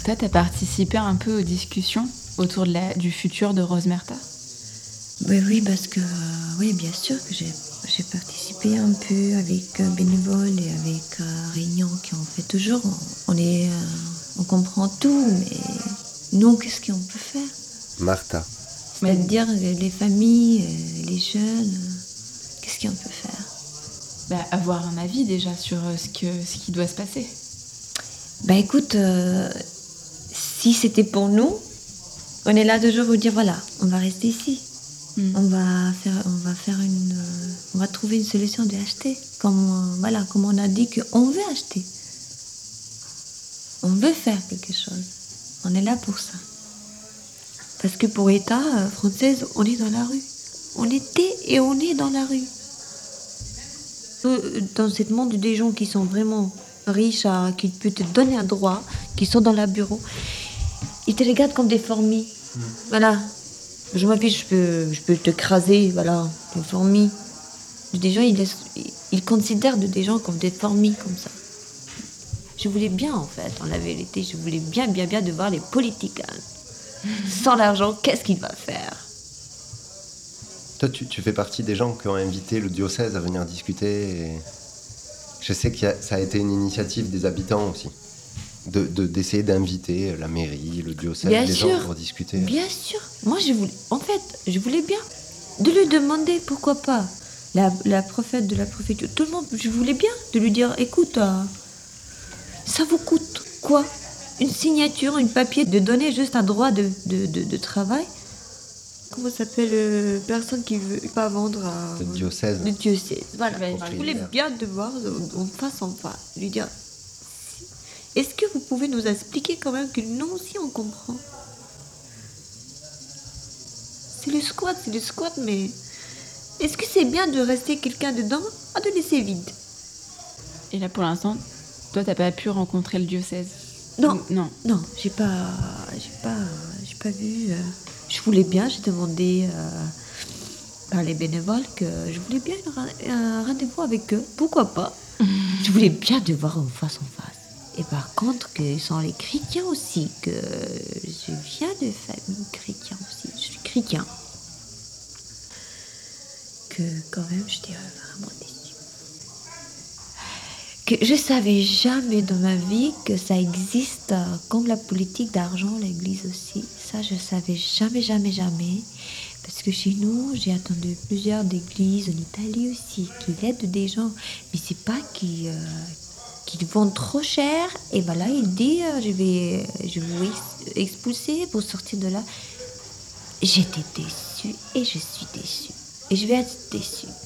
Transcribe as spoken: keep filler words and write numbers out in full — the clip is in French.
Toi, tu as participé un peu aux discussions autour de la, du futur de Rosmerta ? Oui, oui, parce que, euh, oui, bien sûr que j'ai, j'ai participé un peu avec euh, bénévoles et avec euh, réunions qui ont fait toujours. On, on, est, euh, on comprend tout, mais nous, qu'est-ce qu'on peut faire ? Martha. C'est-à-dire les familles, les jeunes, qu'est-ce qu'on peut faire ? Bah, avoir un avis déjà sur ce, que, ce qui doit se passer. Bah écoute, euh, si c'était pour nous, on est là toujours vous dire voilà, on va rester ici. Mm. On va faire, on va faire une, euh, on va trouver une solution d'acheter. Comme euh, voilà, comme on a dit qu'on veut acheter, on veut faire quelque chose. On est là pour ça. Parce que pour l'État euh, française, on est dans la rue. On était et on est dans la rue. Dans ce monde des gens qui sont vraiment riches, à, qui peuvent te donner un droit, qui sont dans la bureau, ils te regardent comme des fourmis. Mmh. Voilà. Je m'affiche, je peux, je peux te craser, voilà, des fourmis. Des gens, ils, laissent, ils considèrent des gens comme des fourmis, comme ça. Je voulais bien, en fait, en la vérité, je voulais bien, bien, bien de voir les politiques. Hein. Sans l'argent, qu'est-ce qu'il va faire ? Toi, tu, tu fais partie des gens qui ont invité le diocèse à venir discuter. Et... Je sais que ça a été une initiative des habitants aussi, de, de, d'essayer d'inviter la mairie, le diocèse, bien les sûr, gens pour discuter. Bien sûr. Moi, je voulais, en fait, je voulais bien de lui demander pourquoi pas. La, la prophète de la préfecture, tout le monde, je voulais bien de lui dire, écoute, euh, ça vous coûte quoi ? Une signature, un papier, de donner juste un droit de, de, de, de travail. Comment s'appelle euh, personne qui veut pas vendre à... Le diocèse. Le diocèse, voilà. Je voulais bien de voir en face en face, lui dire, est-ce que vous pouvez nous expliquer quand même que nous aussi on comprend ? C'est le squat, c'est le squat, mais est-ce que c'est bien de rester quelqu'un dedans ou de laisser vide ? Et là, pour l'instant, toi, t'as pas pu rencontrer le diocèse ? Non, non, non, j'ai pas, j'ai pas, j'ai pas vu. Euh, je voulais bien, j'ai demandé euh, par les bénévoles que je voulais bien un rendez-vous avec eux. Pourquoi pas ? Je voulais bien de voir en face en face. Et par contre, que sont les chrétiens aussi, que je viens de famille chrétienne aussi, je suis chrétien. Que quand même, je dirais vraiment déçue. Que je savais jamais dans ma vie que ça existe comme la politique d'argent, l'église aussi. Ça, je savais jamais, jamais, jamais. Parce que chez nous, j'ai attendu plusieurs églises en Italie aussi, qui aident des gens. Mais c'est pas qui... Euh, qu'ils vendent trop cher, et voilà, il dit euh, je vais je vais vous expulser pour sortir de là. J'étais déçue et je suis déçue et je vais être déçue.